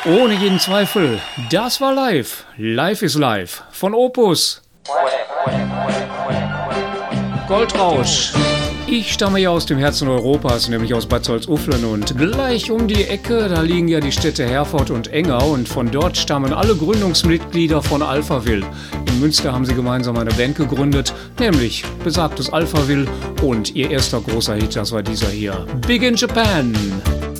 Ohne jeden Zweifel, das war live. Live is live. Von Opus. Goldrausch. Ich stamme ja aus dem Herzen Europas, nämlich aus Bad Salzuflen, und gleich um die Ecke, da liegen ja die Städte Herford und Enger, und von dort stammen alle Gründungsmitglieder von Alphaville. In Münster haben sie gemeinsam eine Band gegründet, nämlich besagtes Alphaville, und ihr erster großer Hit, das war dieser hier, Big in Japan.